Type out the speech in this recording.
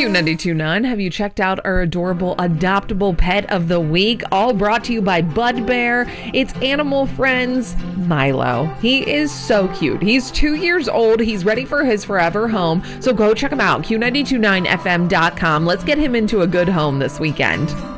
Q92.9, have you checked out our adorable adoptable pet of the week? All brought to you by Bud Bear. It's Animal Friends Milo. He is so cute. He's 2 years old. He's ready for his forever home. So go check him out, Q929fm.com. Let's get him into a good home this weekend.